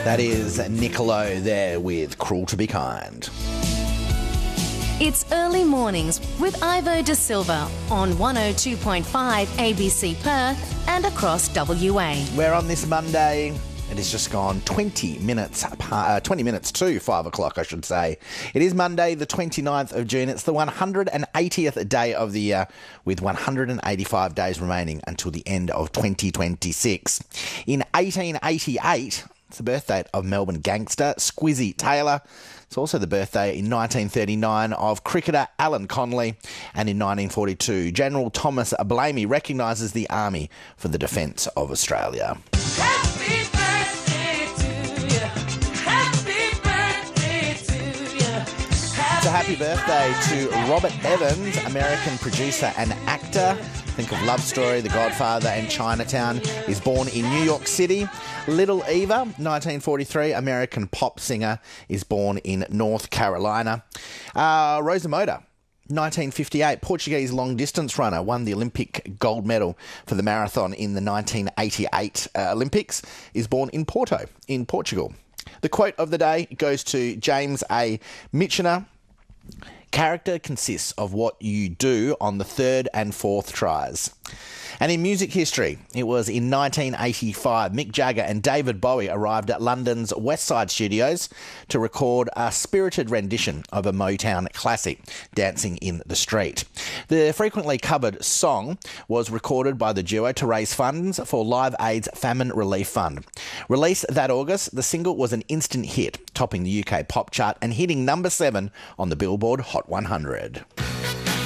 That is Niccolo there with Cruel to Be Kind. It's early mornings with Ivo De Silva on 102.5 ABC Perth and across WA. We're on this Monday. It has just gone 20 minutes to 5 o'clock, I should say. It is Monday, the 29th of June. It's the 180th day of the year, with 185 days remaining until the end of 2026. In 1888, it's the birthday of Melbourne gangster Squizzy Taylor. It's also the birthday in 1939 of cricketer Alan Connolly. And in 1942, General Thomas Blamey recognises the Army for the defence of Australia. Happy birthday to you. Happy birthday to you. It's a happy birthday to Robert Evans, American producer and actor. Think of Love Story, The Godfather and Chinatown. Is born in New York City. Little Eva, 1943, American pop singer, is born in North Carolina. Rosa Moura, 1958, Portuguese long-distance runner, won the Olympic gold medal for the marathon in the 1988 Olympics, is born in Porto, in Portugal. The quote of the day goes to James A. Michener. Character consists of what you do on the third and fourth tries. And in music history, it was in 1985, Mick Jagger and David Bowie arrived at London's West Side Studios to record a spirited rendition of a Motown classic, Dancing in the Street. The frequently covered song was recorded by the duo to raise funds for Live Aid's Famine Relief Fund. Released that August, the single was an instant hit, topping the UK pop chart and hitting number 7 on the Billboard Hot 100.